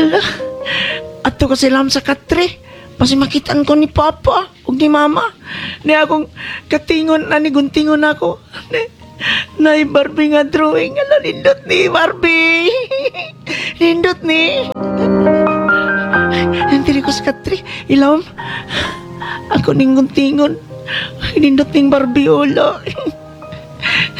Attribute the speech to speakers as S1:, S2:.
S1: Hala, ato ko silam sa katre. Pasi makitaan ko ni Papa ug ni Mama. Ni akong katingon na ni guntingon ako. Nay Barbie nga drawing. Hala, nindot ni Barbie. Nindot ni. Nandiri ko sa katre. Ilawam. Ako ning guntingon. Nindot ning Barbie, ola.